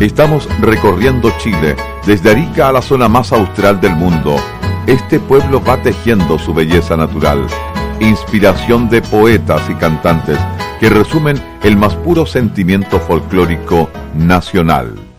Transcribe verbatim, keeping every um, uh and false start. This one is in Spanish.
Estamos recorriendo Chile, desde Arica a la zona más austral del mundo. Este pueblo va tejiendo su belleza natural, inspiración de poetas y cantantes que resumen el más puro sentimiento folclórico nacional.